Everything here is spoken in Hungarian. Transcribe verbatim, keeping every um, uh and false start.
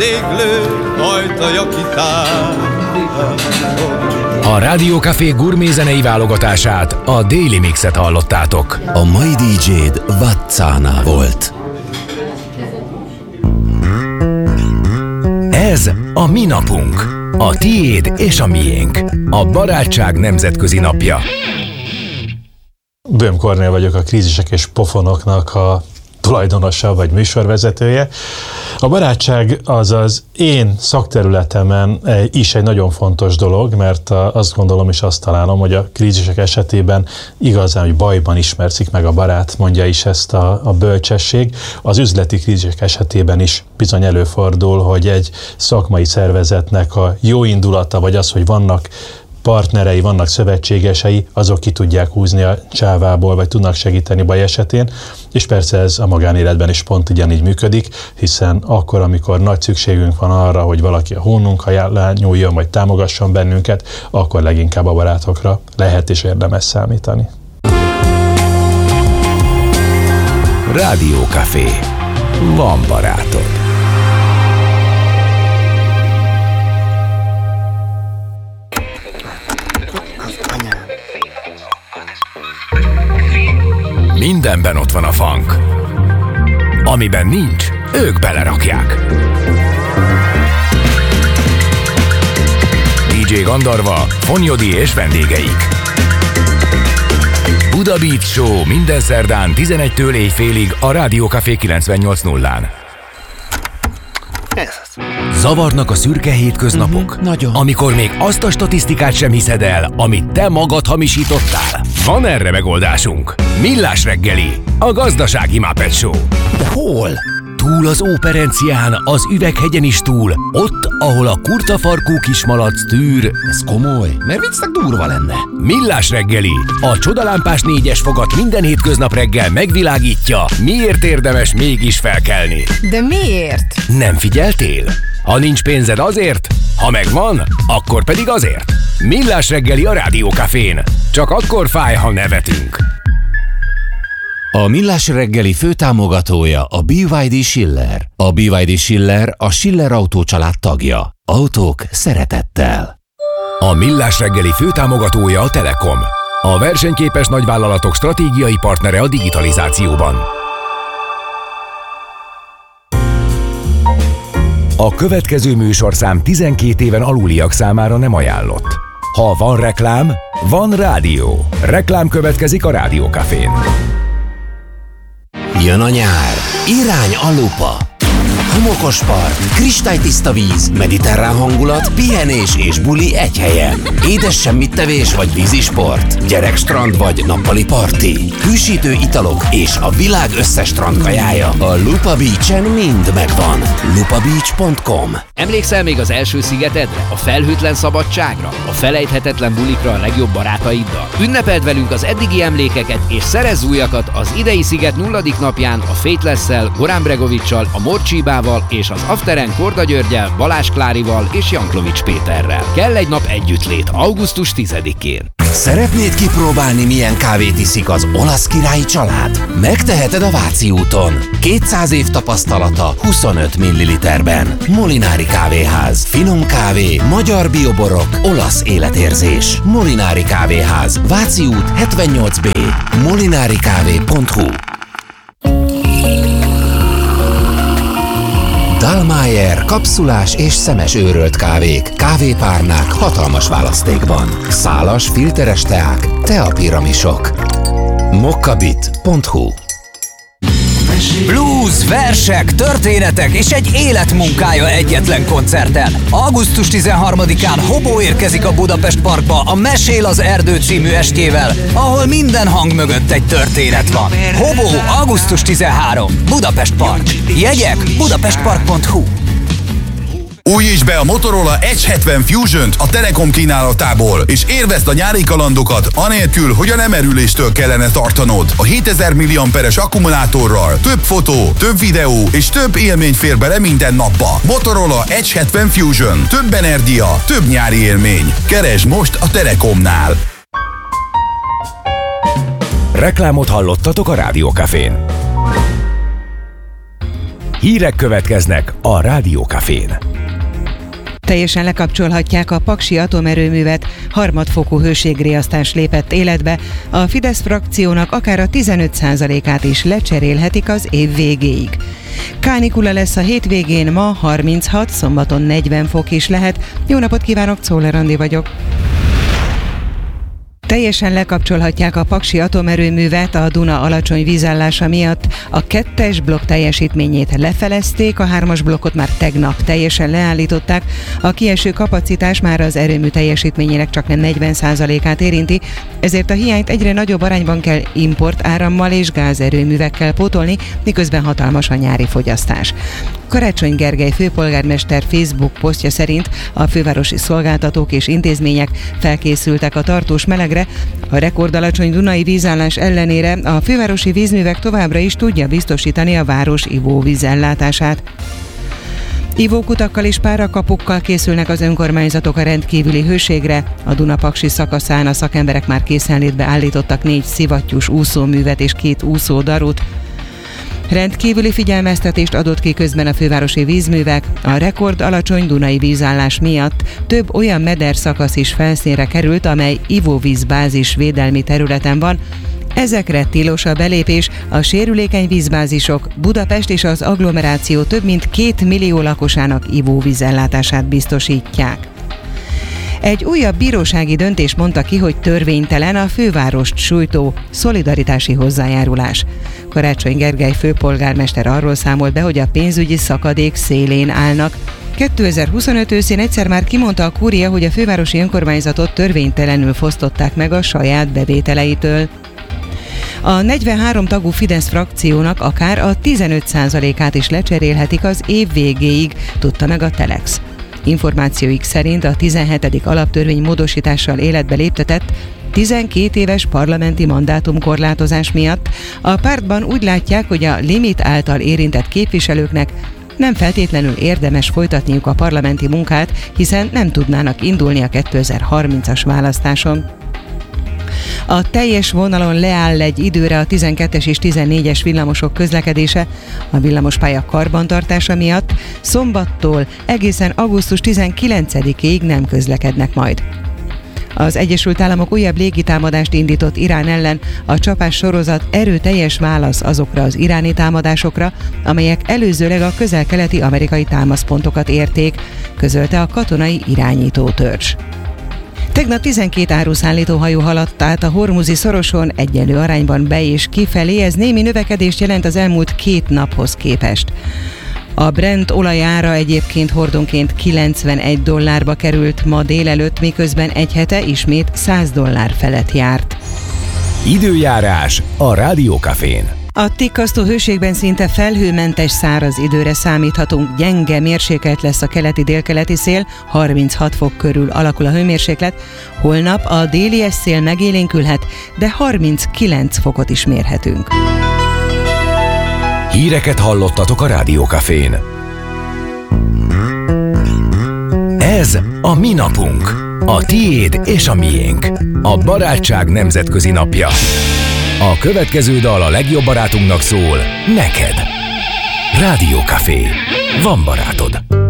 vendéglő ajtaja kitár. A Rádió Café gurmézenei válogatását, a Daily Mixet hallottátok. A mai dé dzséd Vatsána volt. Ez a mi napunk. A tiéd és a miénk. A barátság nemzetközi napja. Böhm Kornél vagyok, a Krízisek és Pofonoknak a tulajdonosa vagy műsorvezetője. A barátság az az én szakterületemen is egy nagyon fontos dolog, mert azt gondolom és azt találom, hogy a krízisek esetében igazán, hogy bajban ismerszik meg a barát, mondja is ezt a, a bölcsesség. Az üzleti krízisek esetében is bizony előfordul, hogy egy szakmai szervezetnek a jó indulata, vagy az, hogy vannak partnerei, vannak szövetségesei, azok ki tudják húzni a csávából, vagy tudnak segíteni baj esetén, és persze ez a magánéletben is pont ugyanígy működik, hiszen akkor, amikor nagy szükségünk van arra, hogy valaki a hónunkkal nyúljon, vagy támogasson bennünket, akkor leginkább a barátokra lehet és érdemes számítani. Rádió Café. Van barátod. Mindenben ott van a funk. Amiben nincs, ők belerakják. dé dzsé Gandarva, Fonyodi és vendégeik. Buda Beat Show minden szerdán tizenegytől éjfélig a Rádió Café kilencvennyolc nullán. Zavarnak a szürke hétköznapok? Mm-hmm, nagyon. Amikor még azt a statisztikát sem hiszed el, amit te magad hamisítottál? Van erre megoldásunk. Millás reggeli, a gazdasági Muppet Show. De hol? Túl az Óperencián, az Üveghegyen is túl, ott, ahol a kurtafarkú kismalac tűr. Ez komoly, mert viccnek durva lenne. Millás reggeli, a csodalámpás négyes fogat minden hétköznap reggel megvilágítja, miért érdemes mégis felkelni. De miért? Nem figyeltél? Ha nincs pénzed azért, ha megvan, akkor pedig azért. Millás reggeli a Rádió Cafén. Csak akkor fáj, ha nevetünk. A Millás reggeli főtámogatója a bé vé dé Schiller. A bé vé dé Schiller a Schiller Autó család tagja. Autók szeretettel. A Millás reggeli főtámogatója a Telekom. A versenyképes nagyvállalatok stratégiai partnere a digitalizációban. A következő műsorszám tizenkét éven aluliak számára nem ajánlott. Ha van reklám, van rádió. Reklám következik a Rádió Cafén. Jön a nyár, irány a lupa. Homokos part, kristálytiszta víz, mediterrán hangulat, pihenés és buli egy helyen. Édes semmittevés vagy vízisport, gyerekstrand vagy nappali parti, hűsítő italok és a világ összes strandkajája. A Lupa Beach-en mind megvan. lupa beach pont com. Emlékszel még az első szigetedre? A felhőtlen szabadságra? A felejthetetlen bulikra a legjobb barátaiddal? Ünnepeld velünk az eddigi emlékeket és szerezz újakat az idei sziget nulladik napján a Faithless-szel, Goran Bregovic-sal, a Morcsibával és az Afteren Korda Györgyel, Balázs Klárival és Janklovics Péterrel. Kell egy nap együttlét augusztus tizedikén. Szeretnéd kipróbálni, milyen kávét iszik az olasz királyi család? Megteheted a Váci úton. kétszáz év tapasztalata huszonöt milliliterben. Molinári Kávéház. Finom kávé, magyar bioborok, olasz életérzés. Molinári Kávéház. Váci út hetvennyolc bé. molinari kávé pont hu. Dallmayr kapszulás és szemes őrölt kávék, kávépárnák hatalmas választékban. Szálas, filteres teák, teapiramisok. mokkabit pont hu. Blues, versek, történetek és egy életmunkája egyetlen koncerten. augusztus tizenharmadikán Hobó érkezik a Budapest Parkba a Mesél az erdő című estjével, ahol minden hang mögött egy történet van. Hobó, augusztus tizenharmadika, Budapest Park. Jegyek budapestpark pont hu. Újítsd be a Motorola Edge hetven Fusion-t a Telekom kínálatából, és élvezd a nyári kalandokat anélkül, hogy a lemerüléstől kellene tartanod. A hétezer milliamperes akkumulátorral több fotó, több videó és több élmény fér bele minden napba. Motorola Edge hetven Fusion. Több energia, több nyári élmény. Keresd most a Telekomnál. Reklámot hallottatok a Rádió Cafén. Hírek következnek a Rádió Cafén. Teljesen lekapcsolhatják a paksi atomerőművet, harmadfokú hőségriasztás lépett életbe, a Fidesz frakciónak akár a tizenöt százalékát is lecserélhetik az év végéig. Kánikula lesz a hétvégén, ma harminchat, szombaton negyven fok is lehet. Jó napot kívánok, Czoller Andi vagyok. Teljesen lekapcsolhatják a paksi atomerőművet a Duna alacsony vízállása miatt. A kettes blokk teljesítményét lefelezték, a hármas blokkot már tegnap teljesen leállították. A kieső kapacitás már az erőmű teljesítményének csaknem negyven százalékát érinti, ezért a hiányt egyre nagyobb arányban kell import árammal és gázerőművekkel pótolni, miközben hatalmas a nyári fogyasztás. Karácsony Gergely főpolgármester Facebook posztja szerint a fővárosi szolgáltatók és intézmények felkészültek a tartós melegre. A rekordalacsony dunai vízállás ellenére a fővárosi vízművek továbbra is tudja biztosítani a város ivóvízellátását. Ivókutakkal és párakapukkal készülnek az önkormányzatok a rendkívüli hőségre. A Duna-Paksi szakaszán a szakemberek már készenlétbe állítottak négy szivattyús úszóművet és két úszódarut. Rendkívüli figyelmeztetést adott ki közben a fővárosi vízművek. A rekord alacsony dunai vízállás miatt több olyan meder szakasz is felszínre került, amely ivóvízbázis védelmi területen van. Ezekre tilos a belépés, a sérülékeny vízbázisok Budapest és az agglomeráció több mint két millió lakosának ivóvízellátását biztosítják. Egy újabb bírósági döntés mondta ki, hogy törvénytelen a fővárost sújtó szolidaritási hozzájárulás. Karácsony Gergely főpolgármester arról számolt be, hogy a pénzügyi szakadék szélén állnak. kétezer-huszonöt őszén egyszer már kimondta a kúria, hogy a fővárosi önkormányzatot törvénytelenül fosztották meg a saját bevételeitől. A negyvenhárom tagú Fidesz frakciónak akár a tizenöt százalékát is lecserélhetik az év végéig, tudta meg a Telex. Információik szerint a tizenhetedik alaptörvény módosítással életbe léptetett tizenkét éves parlamenti mandátumkorlátozás miatt a pártban úgy látják, hogy a limit által érintett képviselőknek nem feltétlenül érdemes folytatniuk a parlamenti munkát, hiszen nem tudnának indulni a kétezer-harmincas választáson. A teljes vonalon leáll egy időre a tizenkettes és tizennégyes villamosok közlekedése a villamospálya karbantartása miatt. Szombattól egészen augusztus tizenkilencedikéig nem közlekednek majd. Az Egyesült Államok újabb légitámadást indított Irán ellen, a csapás sorozat erőteljes válasz azokra az iráni támadásokra, amelyek előzőleg a közel-keleti amerikai támaszpontokat érték, közölte a katonai irányító törzs. Tegnap tizenkét áruszállító hajó haladt át a Hormuzi szoroson egyenlő arányban be és kifelé, ez némi növekedést jelent az elmúlt két naphoz képest. A Brent olajára egyébként hordonként kilencvenegy dollárba került ma délelőtt, miközben egy hete ismét száz dollár felett járt. Időjárás a Rádió Cafén. A tikkasztó hőségben szinte felhőmentes száraz időre számíthatunk, gyenge mérsékelt lesz a keleti-délkeleti szél, harminchat fok körül alakul a hőmérséklet, holnap a déli szél megélénkülhet, de harminckilenc fokot is mérhetünk. Híreket hallottatok a Rádió Cafén. Ez a mi napunk, a tiéd és a miénk, a barátság nemzetközi napja. A következő dal a legjobb barátunknak szól, neked. Rádió Café. Van barátod.